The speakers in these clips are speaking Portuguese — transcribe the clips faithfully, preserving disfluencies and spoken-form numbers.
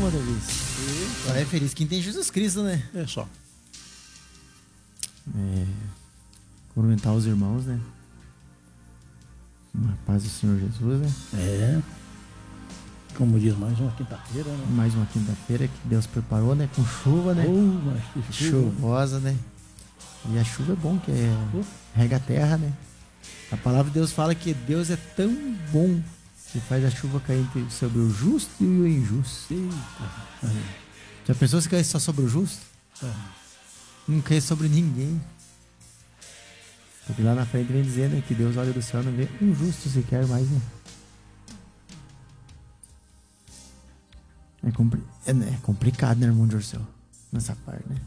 outra vez. Só é feliz quem tem Jesus Cristo, né? É só. É, cumprimentar os irmãos, né? Uma paz do Senhor Jesus, né? É. Como diz, mais uma quinta-feira, né? Mais uma quinta-feira que Deus preparou, né? Com chuva, né? Oh, mas que chuva. Chuvosa, né? E a chuva é bom, que é Oh. rega a terra, né? A palavra de Deus fala que Deus é tão bom que faz a chuva cair sobre o justo e o injusto. Eita. Já pensou se cair só sobre o justo? É. Não cair sobre ninguém. Porque lá na frente vem dizendo, né, que Deus olha do céu e não vê um justo sequer mais, né? É, compli é, é complicado, né, irmão de Orcel? Nessa parte, né?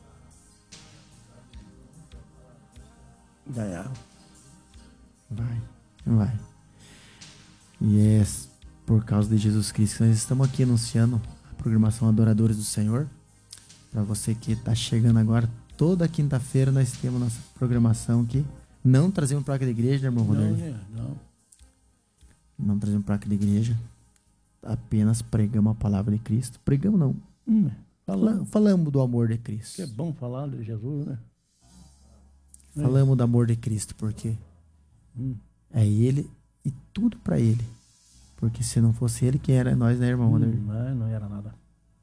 Ganhar. Vai, vai. E é por causa de Jesus Cristo que nós estamos aqui anunciando a programação Adoradores do Senhor. Para você que está chegando agora, toda quinta-feira nós temos nossa programação aqui. Não trazemos placa de igreja, né, irmão Roderli? Não, né? Não. Não trazemos placa de igreja. Apenas pregamos a palavra de Cristo. Pregamos não. Hum, Fala- falando. Falamos do amor de Cristo. Que é bom falar de Jesus, né? Falamos do amor de Cristo, porque Hum. é Ele e tudo para Ele. Porque se não fosse Ele, quem era nós, né, irmão Roderli? Hum, não, não era nada.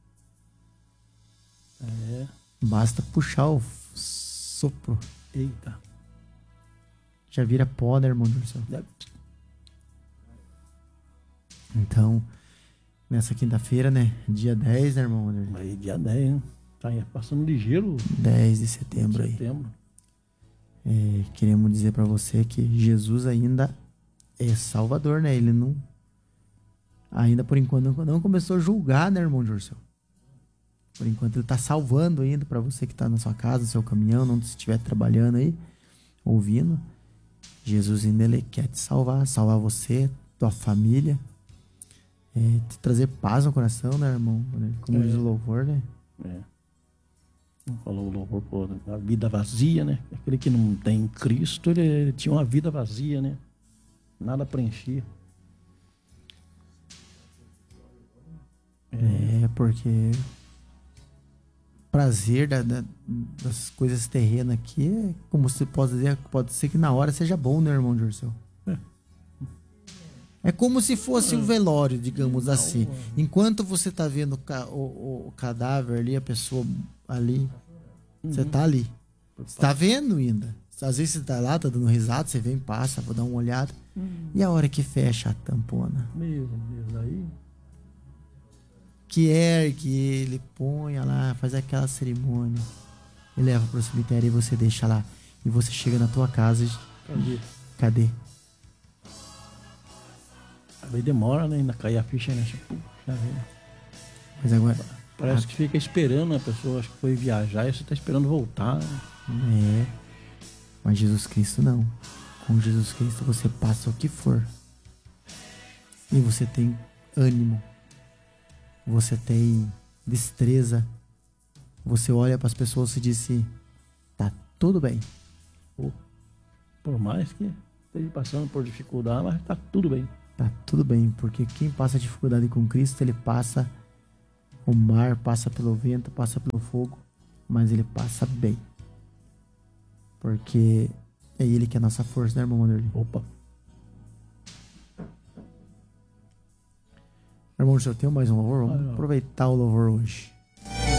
É. Basta puxar o sopro. Eita. Já vira pó, né, irmão do céu? É. Então, nessa quinta-feira, né? Dia dez, né, irmão? Roderli? Aí dia dez, hein? Tá aí passando ligeiro. dez de setembro aí. Setembro. É, queremos dizer pra você que Jesus ainda é Salvador, né? Ele não... Ainda por enquanto não- não começou a julgar, né, irmão de Orcel? Por enquanto ele tá salvando ainda pra você que tá na sua casa, no seu caminhão, onde você estiver trabalhando aí, ouvindo. Jesus ainda ele quer te salvar, salvar você, tua família, é, te trazer paz no coração, né, irmão? Como É. diz o louvor, né? É. Falou o louvor, pô, a vida vazia, né? Aquele que não tem Cristo, ele, ele tinha uma vida vazia, né? Nada preenchia. É, porque prazer da- da- das coisas terrenas aqui é como você pode dizer, pode ser que na hora seja bom, né, irmão de Orcel? É. É como se fosse um velório, digamos Não, assim. é. Enquanto você tá vendo o, ca- o- o cadáver ali, a pessoa ali, você tá ali. Você tá vendo ainda. Às vezes você tá lá, tá dando risada, você vem, passa, vou dar uma olhada. E a hora que fecha a tampona? Meu Deus, aí. Que ergue ele, põe lá, faz aquela cerimônia. E leva pro cemitério e você deixa lá. E você chega na tua casa e... Cadê? Cadê? Aí demora, né? Ainda cair a ficha, né? Puxa vida. Mas agora... Parece que fica esperando a pessoa, acho que foi viajar e você tá esperando voltar. Né? É. Mas Jesus Cristo não. Com Jesus Cristo você passa o que for. E você tem ânimo. Você tem destreza. Você olha para as pessoas e diz assim, tá tudo bem. Pô, por mais que esteja passando por dificuldade, mas tá tudo bem. Tá tudo bem, porque quem passa dificuldade com Cristo, ele passa o mar, passa pelo vento, passa pelo fogo, mas ele passa bem. Porque é ele que é a nossa força, né, irmão Wanderley? Opa. Irmão, eu tenho mais um louvor? Vamos Ah, não. aproveitar o louvor hoje.